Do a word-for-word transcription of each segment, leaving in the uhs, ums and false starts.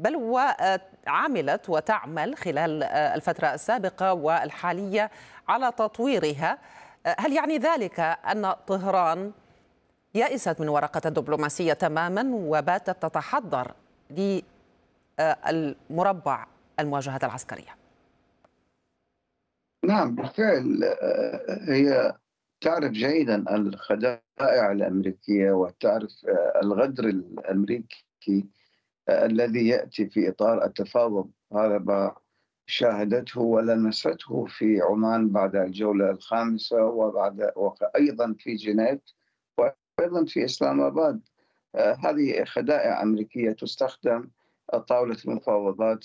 بل وعملت وتعمل خلال الفترة السابقة والحالية على تطويرها. هل يعني ذلك أن طهران يئست من ورقة الدبلوماسية تماما وباتت تتحضر للمربع المواجهة العسكرية؟ نعم بالفعل، آه، هي تعرف جيدا الخدائع الأمريكية، وتعرف آه، الغدر الأمريكي آه، الذي يأتي في إطار التفاوض. هذا ما شاهدته ولمسته في عمان بعد الجولة الخامسة، وبعد وأيضا في جنيف، وأيضا في إسلام آباد. آه، هذه خدائع أمريكية تستخدم طاولة المفاوضات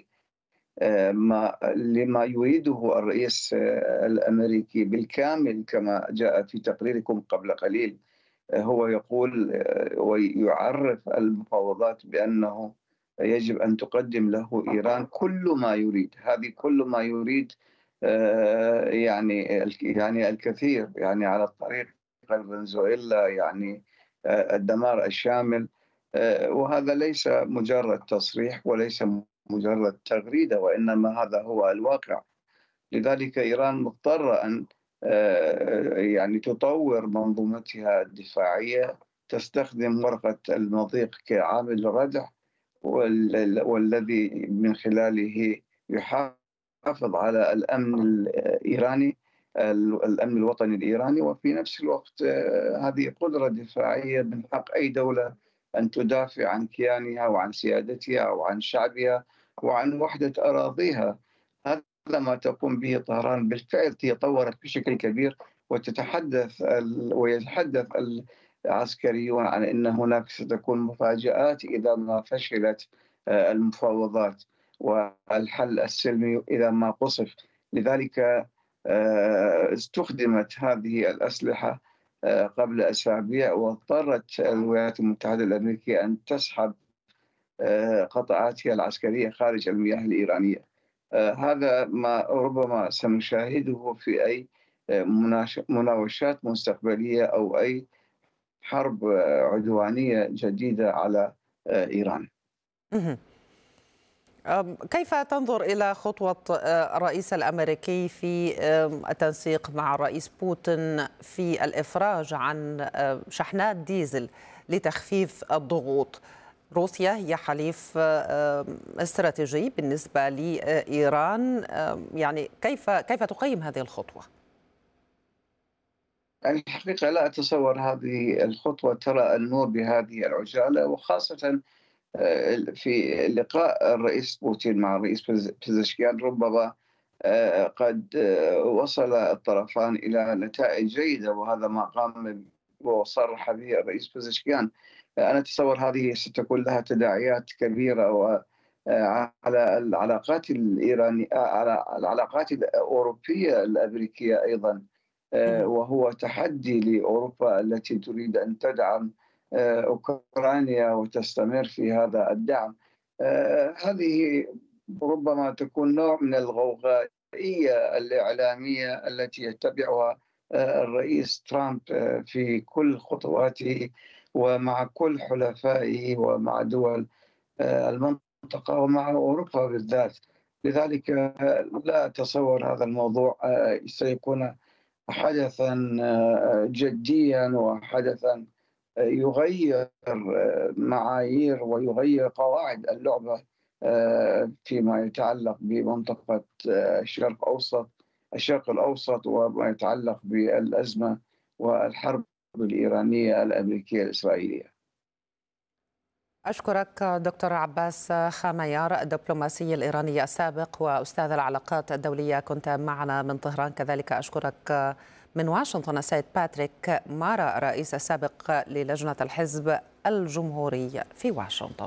آه، ما لما يريده الرئيس آه، الأمريكي بالكامل، كما جاء في تقريركم قبل قليل. آه، هو يقول آه، ويعرف المفاوضات بأنه يجب أن تقدم له إيران كل ما يريد. هذه كل ما يريد آه، يعني يعني الكثير، يعني على الطريق فنزويلا، يعني آه، الدمار الشامل. آه، وهذا ليس مجرد تصريح وليس مجرد تغريدة، وإنما هذا هو الواقع. لذلك إيران مضطرة أن آه، يعني تطور منظومتها الدفاعية، تستخدم ورقة المضيق كعامل ردع، وال- والذي من خلاله يحافظ على الأمن الإيراني، الأمن الوطني الإيراني. وفي نفس الوقت آه، هذه قدرة دفاعية من حق أي دولة أن تدافع عن كيانها وعن سيادتها وعن شعبها وعن وحدة أراضيها. هذا ما تقوم به طهران. بالفعل هي طورت بشكل كبير، وتتحدث ال... ويتحدث العسكريون عن أن هناك ستكون مفاجآت إذا ما فشلت آه، المفاوضات، والحل السلمي إذا ما قصف. لذلك آه، استخدمت هذه الأسلحة آه، قبل أسابيع، واضطرت الولايات المتحدة الأمريكية أن تسحب آه، قطاعاتها العسكرية خارج المياه الإيرانية. آه، هذا ما ربما سنشاهده في أي آه، مناش- مناوشات مستقبلية أو أي حرب آه، عدوانية جديدة على آه، إيران. مهم. أم، كيف تنظر إلى خطوة آه، الرئيس الأمريكي في آم، التنسيق مع الرئيس بوتين في الإفراج عن آه، شحنات ديزل لتخفيف الضغوط؟ روسيا هي حليف آه، آم، استراتيجي بالنسبة لإيران. آم، يعني كيف كيف تقيم هذه الخطوة؟ يعني الحقيقة لا أتصور هذه الخطوة ترى النور بهذه العجالة، وخاصة آه، في لقاء الرئيس بوتين مع الرئيس بزشكيان. ربما آه، قد آه، وصل الطرفان إلى نتائج جيدة، وهذا ما قام وصرح به الرئيس بزشكيان. آه، أنا أتصور هذه ستكون لها تداعيات كبيرة و آه، على العلاقات الإيرانية، على العلاقات الأوروبية الأمريكية أيضا. آه، مهم. وهو تحدي لأوروبا التي تريد أن تدعم آه، أوكرانيا وتستمر في هذا الدعم. آه، هذه ربما تكون نوع من الغوغائية الإعلامية التي يتبعها آه، الرئيس ترامب آه، في كل خطواته ومع كل حلفائه ومع دول آه، المنطقة ومع أوروبا بالذات. لذلك آه، لا أتصور هذا الموضوع آه، سيكون حدثا آه، جديا، وحدثا آه، يغير آه، معايير ويغير قواعد اللعبة آه، فيما يتعلق بمنطقة آه، الشرق أوسط الشرق الأوسط، وما يتعلق بالأزمة والحرب الإيرانية الأمريكية الإسرائيلية. أشكرك دكتور عباس خاميار، الدبلوماسي الإيراني السابق وأستاذ العلاقات الدولية، كنت معنا من طهران. كذلك أشكرك من واشنطن السيد باتريك مارا، الرئيس السابق للجنة الحزب الجمهوري في واشنطن.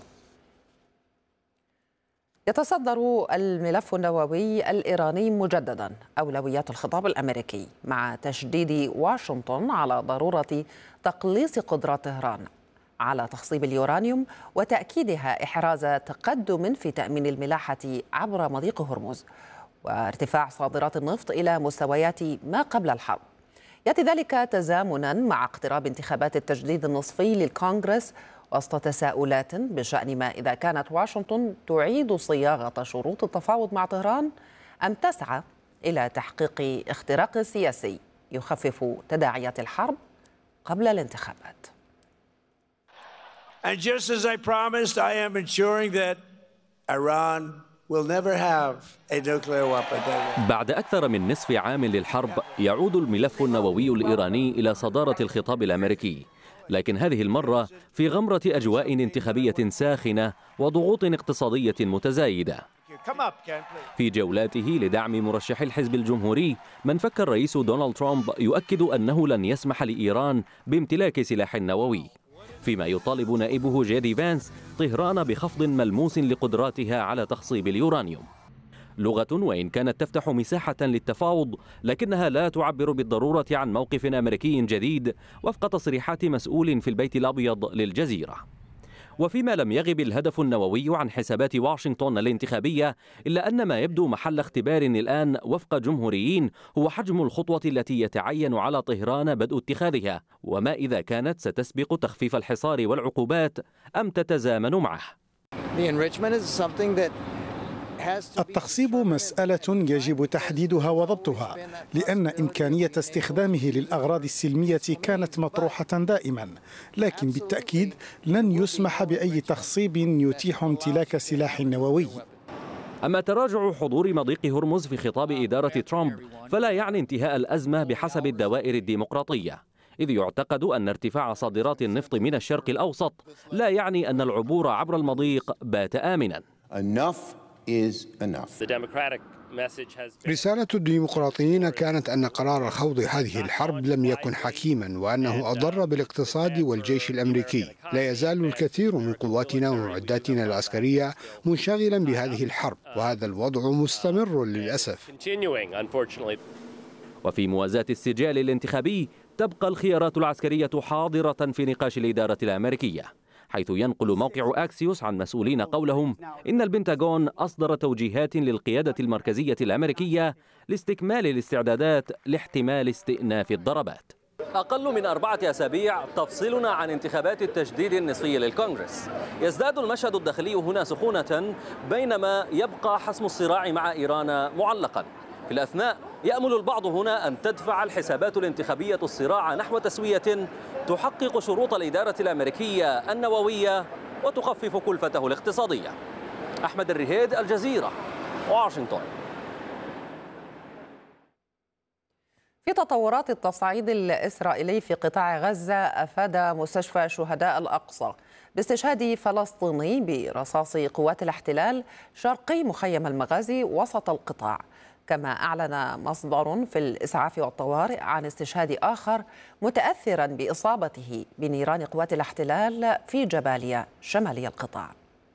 يتصدر الملف النووي الإيراني مجددا أولويات الخطاب الأمريكي، مع تشديد واشنطن على ضرورة تقليص قدرات طهران على تخصيب اليورانيوم وتأكيدها إحراز تقدم في تأمين الملاحة عبر مضيق هرمز وارتفاع صادرات النفط إلى مستويات ما قبل الحرب. يأتي ذلك تزامنا مع اقتراب انتخابات التجديد النصفي للكونغرس وسط تساؤلات بشأن ما إذا كانت واشنطن تعيد صياغة شروط التفاوض مع طهران أم تسعى إلى تحقيق اختراق سياسي يخفف تداعيات الحرب قبل الانتخابات. And just as I promised, I am ensuring that Iran will never have a nuclear weapon. بعد أكثر من نصف عام للحرب يعود الملف النووي الإيراني إلى صدارة الخطاب الأمريكي، لكن هذه المرة في غمرة أجواء انتخابية ساخنة وضغوط اقتصادية متزايدة. في جولاته لدعم مرشح الحزب الجمهوري، من فك الرئيس دونالد ترامب يؤكد أنه لن يسمح لإيران بامتلاك سلاح نووي، فيما يطالب نائبه جيدي فانس طهران بخفض ملموس لقدراتها على تخصيب اليورانيوم. لغة وإن كانت تفتح مساحة للتفاوض، لكنها لا تعبر بالضرورة عن موقف أمريكي جديد وفق تصريحات مسؤول في البيت الأبيض للجزيرة. وفيما لم يغب الهدف النووي عن حسابات واشنطن الانتخابية، إلا أن ما يبدو محل اختبار الآن وفق جمهوريين هو حجم الخطوة التي يتعين على طهران بدء اتخاذها، وما إذا كانت ستسبق تخفيف الحصار والعقوبات أم تتزامن معه. التخصيب مسألة يجب تحديدها وضبطها، لأن إمكانية استخدامه للأغراض السلمية كانت مطروحة دائما، لكن بالتأكيد لن يسمح بأي تخصيب يتيح امتلاك سلاح نووي. أما تراجع حضور مضيق هرمز في خطاب إدارة ترامب فلا يعني انتهاء الأزمة بحسب الدوائر الديمقراطية، إذ يعتقد أن ارتفاع صادرات النفط من الشرق الأوسط لا يعني أن العبور عبر المضيق بات آمنا. رسالة الديمقراطيين كانت أن قرار خوض هذه الحرب لم يكن حكيما، وأنه أضر بالاقتصاد والجيش الأمريكي. لا يزال الكثير من قواتنا ومعداتنا العسكرية منشغلا بهذه الحرب، وهذا الوضع مستمر للأسف. وفي موازاة السجال الانتخابي تبقى الخيارات العسكرية حاضرة في نقاش الإدارة الأمريكية، حيث ينقل موقع أكسيوس عن مسؤولين قولهم إن البنتاغون أصدر توجيهات للقيادة المركزية الأمريكية لاستكمال الاستعدادات لاحتمال استئناف الضربات. أقل من أربعة أسابيع تفصلنا عن انتخابات التجديد النصفي للكونغرس. يزداد المشهد الداخلي هنا سخونة، بينما يبقى حسم الصراع مع إيران معلقا. في الأثناء يأمل البعض هنا أن تدفع الحسابات الانتخابية الصراع نحو تسوية تحقق شروط الإدارة الأمريكية النووية وتخفف كلفته الاقتصادية. أحمد الرهيد، الجزيرة، واشنطن. في تطورات التصعيد الإسرائيلي في قطاع غزة، أفاد مستشفى شهداء الأقصى باستشهاد فلسطيني برصاص قوات الاحتلال شرقي مخيم المغازي وسط القطاع. كما أعلن مصدر في الإسعاف والطوارئ عن استشهاد آخر متأثرا بإصابته بنيران قوات الاحتلال في جباليا شمالي القطاع.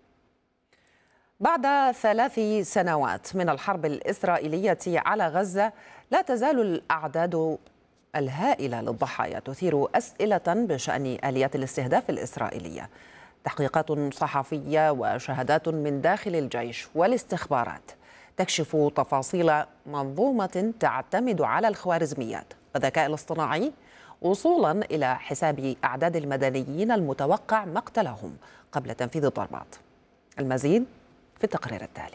بعد ثلاث سنوات من الحرب الإسرائيلية على غزة، لا تزال الأعداد الهائلة للضحايا تثير أسئلة بشأن آليات الاستهداف الإسرائيلية. تحقيقات صحفية وشهادات من داخل الجيش والاستخبارات تكشف تفاصيل منظومة تعتمد على الخوارزميات والذكاء الاصطناعي وصولا إلى حساب أعداد المدنيين المتوقع مقتلهم قبل تنفيذ الضربات. المزيد في التقرير التالي.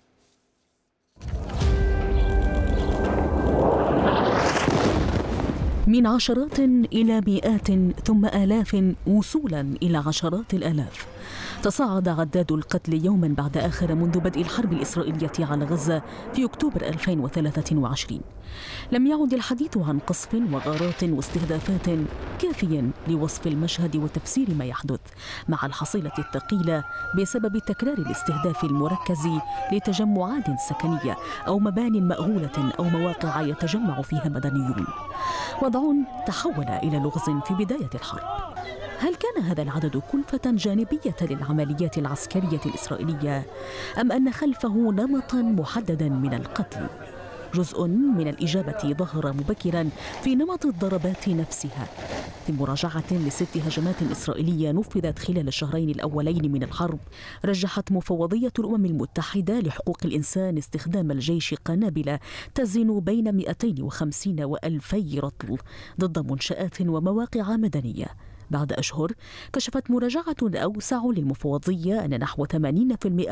من عشرات إلى مئات ثم آلاف وصولا إلى عشرات الآلاف، تصاعد عداد القتل يوما بعد آخر منذ بدء الحرب الإسرائيلية على غزة في أكتوبر ألفين وثلاثة وعشرين. لم يعد الحديث عن قصف وغارات واستهدافات كافيا لوصف المشهد وتفسير ما يحدث، مع الحصيلة الثقيلة بسبب تكرار الاستهداف المركز لتجمعات سكنية أو مبان مأهولة أو مواقع يتجمع فيها مدنيون. وضع تحول إلى لغز في بداية الحرب. هل كان هذا العدد كلفة جانبية للعمليات العسكرية الإسرائيلية، أم أن خلفه نمطا محددا من القتل؟ جزء من الإجابة ظهر مبكرا في نمط الضربات نفسها. في مراجعة لست هجمات إسرائيلية نفذت خلال الشهرين الأولين من الحرب، رجحت مفوضية الأمم المتحدة لحقوق الإنسان استخدام الجيش قنابل تزن بين مئتين وخمسين وألفي رطل ضد منشآت ومواقع مدنية. بعد أشهر كشفت مراجعة أوسع للمفوضية أن نحو ثمانين بالمئة